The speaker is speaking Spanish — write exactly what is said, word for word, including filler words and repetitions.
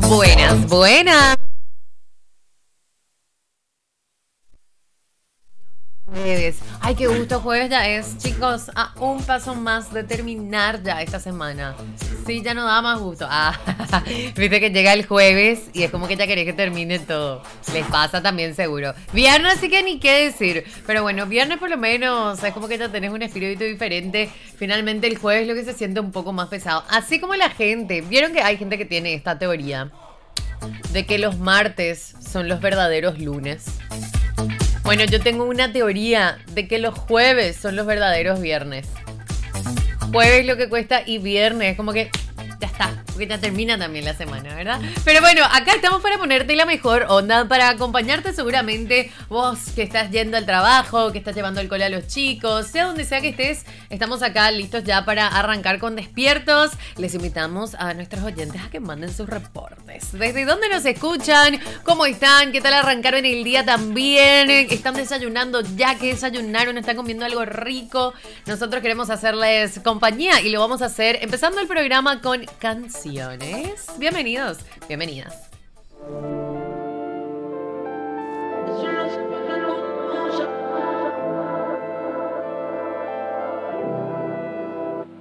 Buenas, buenas. Jueves. Ay, qué gusto, jueves ya es, chicos, a un paso más de terminar ya esta semana. Sí, ya no da más gusto. Ah, viste que llega el jueves y es como que ya querés que termine todo. Les pasa también seguro. Viernes sí que ni qué decir. Pero bueno, viernes por lo menos es como que ya tenés un espíritu diferente. Finalmente el jueves lo que se siente un poco más pesado. Así como la gente. ¿Vieron que hay gente que tiene esta teoría de que los martes son los verdaderos lunes? Bueno, yo tengo una teoría de que los jueves son los verdaderos viernes. Jueves lo que cuesta y viernes como que ya está, porque ya termina también la semana, ¿verdad? Pero bueno, acá estamos para ponerte la mejor onda, para acompañarte seguramente vos que estás yendo al trabajo, que estás llevando el cole a los chicos, sea donde sea que estés, estamos acá listos ya para arrancar con Despiertos. Les invitamos a nuestros oyentes a que manden sus reportes. ¿Desde dónde nos escuchan? ¿Cómo están? ¿Qué tal arrancaron el día también? ¿Están desayunando ya? ¿Qué desayunaron? ¿Están comiendo algo rico? Nosotros queremos hacerles compañía y lo vamos a hacer empezando el programa con canciones. Bienvenidos, bienvenidas.